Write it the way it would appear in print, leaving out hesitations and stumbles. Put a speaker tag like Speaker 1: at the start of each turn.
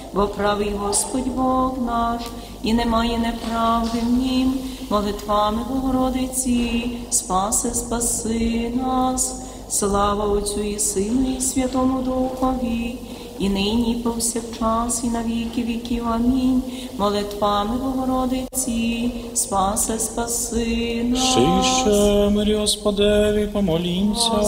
Speaker 1: бо правий Господь Бог наш, і немає неправди в нім. Молитвами Богородиці, спаси нас. Слава Отцю і Сину, і Святому Духові, і нині, і повсякчас, і на віки віків. Амінь. Молитвами Богородиці, спаси нас.
Speaker 2: Ще Мирі Господеві, помолімся.